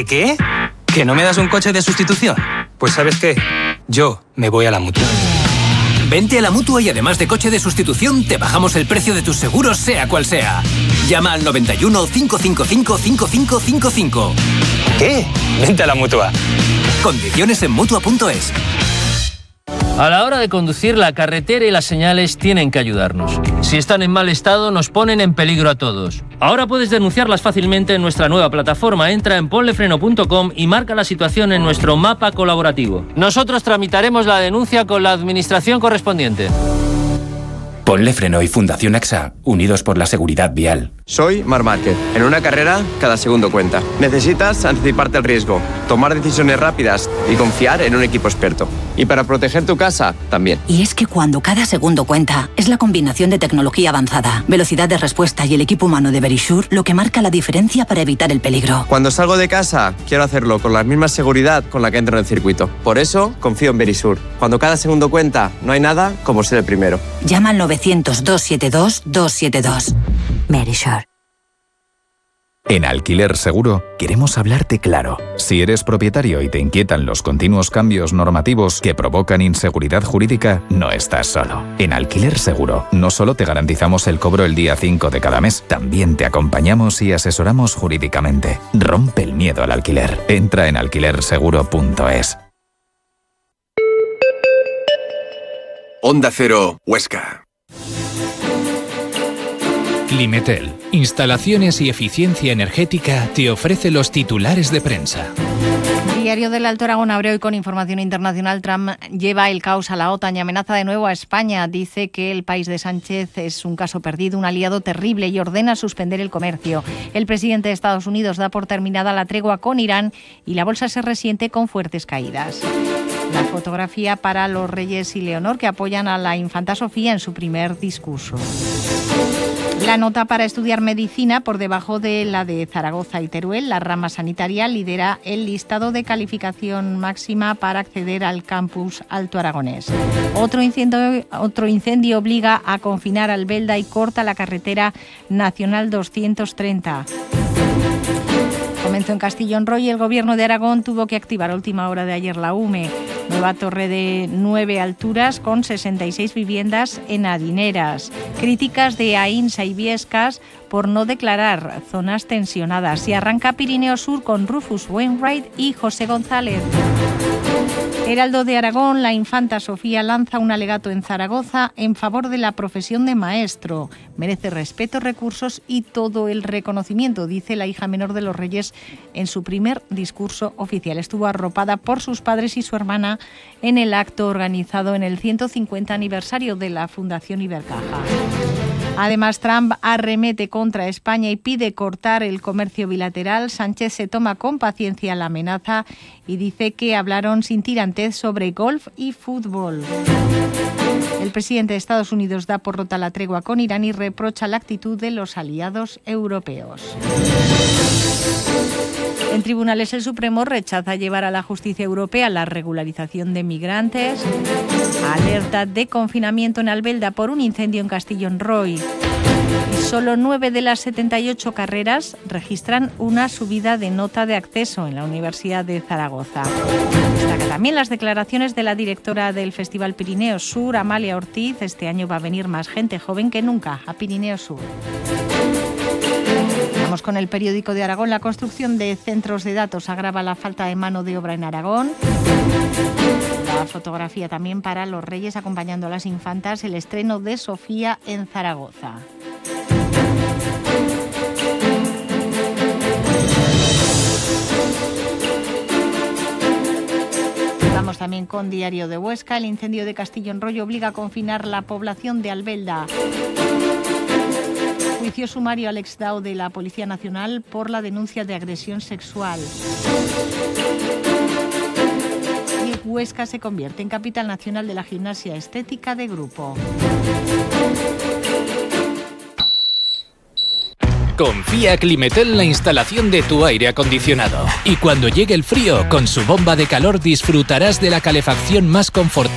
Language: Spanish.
¿Qué? ¿Que no me das un coche de sustitución? Pues ¿sabes qué? Yo me voy a la Mutua. Vente a la Mutua y además de coche de sustitución, te bajamos el precio de tus seguros, sea cual sea. Llama al 91 555 5555. ¿Qué? Vente a la Mutua. Condiciones en Mutua.es. A la hora de conducir, la carretera y las señales tienen que ayudarnos. Si están en mal estado, nos ponen en peligro a todos. Ahora puedes denunciarlas fácilmente en nuestra nueva plataforma. Entra en ponlefreno.com y marca la situación en nuestro mapa colaborativo. Nosotros tramitaremos la denuncia con la administración correspondiente. Ponle Freno y Fundación AXA, unidos por la seguridad vial. Soy Marc Márquez. En una carrera, cada segundo cuenta. Necesitas anticiparte al riesgo, tomar decisiones rápidas y confiar en un equipo experto. Y para proteger tu casa, también. Y es que cuando cada segundo cuenta, es la combinación de tecnología avanzada, velocidad de respuesta y el equipo humano de Verisure lo que marca la diferencia para evitar el peligro. Cuando salgo de casa, quiero hacerlo con la misma seguridad con la que entro en el circuito. Por eso, confío en Verisure. Cuando cada segundo cuenta, no hay nada como ser el primero. Llama al 900-272-272. Verisure. En Alquiler Seguro queremos hablarte claro. Si eres propietario y te inquietan los continuos cambios normativos que provocan inseguridad jurídica, no estás solo. En Alquiler Seguro no solo te garantizamos el cobro el día 5 de cada mes, también te acompañamos y asesoramos jurídicamente. Rompe el miedo al alquiler. Entra en alquilerseguro.es. Onda Cero, Huesca. Climetel, instalaciones y eficiencia energética, te ofrece los titulares de prensa. Diario del Alto Aragón abre hoy con información internacional. Trump lleva el caos a la OTAN y amenaza de nuevo a España. Dice que el país de Sánchez es un caso perdido, un aliado terrible, y ordena suspender el comercio. El presidente de Estados Unidos da por terminada la tregua con Irán y la bolsa se resiente con fuertes caídas. La fotografía para los reyes y Leonor, que apoyan a la infanta Sofía en su primer discurso. La nota para estudiar medicina por debajo de la de Zaragoza y Teruel. La rama sanitaria lidera el listado de calificación máxima para acceder al campus Alto Aragonés. Otro incendio obliga a confinar Albelda y corta la carretera nacional 230. Comenzó en Castellón-Roy y el Gobierno de Aragón tuvo que activar a última hora de ayer la UME. Nueva torre de 9 alturas con 66 viviendas en Adineras. Críticas de Aínsa y Biescas por no declarar zonas tensionadas. Y arranca Pirineo Sur con Rufus Wainwright y José González. Heraldo de Aragón, la infanta Sofía lanza un alegato en Zaragoza en favor de la profesión de maestro. Merece respeto, recursos y todo el reconocimiento, dice la hija menor de los reyes en su primer discurso oficial. Estuvo arropada por sus padres y su hermana en el acto organizado en el 150 aniversario de la Fundación Ibercaja. Además, Trump arremete contra España y pide cortar el comercio bilateral. Sánchez se toma con paciencia la amenaza y dice que hablaron sin tirantez sobre golf y fútbol. El presidente de Estados Unidos da por rota la tregua con Irán y reprocha la actitud de los aliados europeos. En tribunales, el Supremo rechaza llevar a la justicia europea la regularización de migrantes. Alerta de confinamiento en Albelda por un incendio en Castellón-Roy. Y solo 9 de las 78 carreras registran una subida de nota de acceso en la Universidad de Zaragoza. Destaca también las declaraciones de la directora del Festival Pirineo Sur, Amalia Ortiz. Este año va a venir más gente joven que nunca a Pirineo Sur. Vamos con el periódico de Aragón. La construcción de centros de datos agrava la falta de mano de obra en Aragón. La fotografía también para los reyes acompañando a las infantas, el estreno de Sofía en Zaragoza. Vamos también con Diario de Huesca. El incendio de Castellón-Roy obliga a confinar la población de Albelda. Juicio sumario al exdao de la Policía Nacional por la denuncia de agresión sexual. Y Huesca se convierte en capital nacional de la gimnasia estética de grupo. Confía Climetel la instalación de tu aire acondicionado. Y cuando llegue el frío, con su bomba de calor disfrutarás de la calefacción más confortable